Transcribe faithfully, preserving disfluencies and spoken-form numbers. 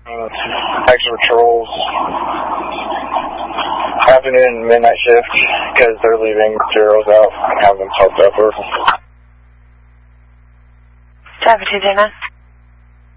Extra patrols. Afternoon, midnight shift, because they're leaving zeros out and have them hooked up. Or seven two zero nine.